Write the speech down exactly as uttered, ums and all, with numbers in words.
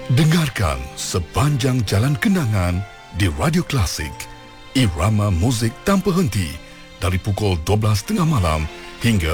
Dengarkan sepanjang jalan kenangan di Radio Klasik. Irama muzik tanpa henti dari pukul dua belas tiga puluh malam hingga